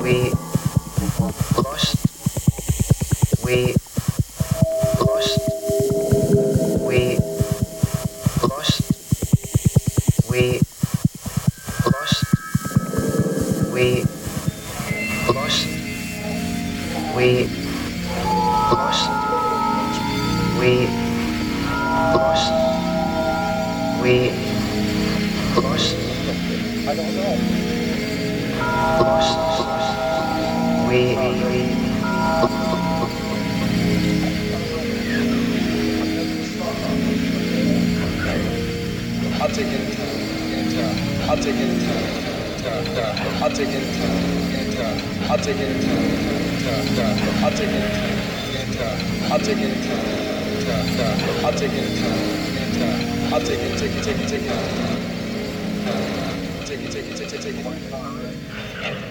we lost, we lost, we lost, we lost, we lost, we lost, we lost, we lost, I don't know. lost, we I'll take it into, I'll take it into, I'll take it into, I'll take it into, I'll take it into, I'll take it into, I'll take it into, I'll take it, take it, take it, take it, take it, take it, take it, take it.